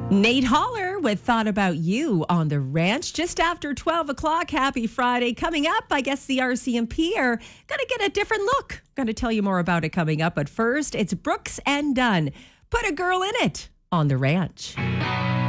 Nate Holler with Thought About You on the Ranch just after 12 o'clock. Happy Friday. Coming up, I guess the RCMP are going to get a different look. Going to tell you more about it coming up. But first, it's Brooks and Dunn. Put a Girl in It on the Ranch.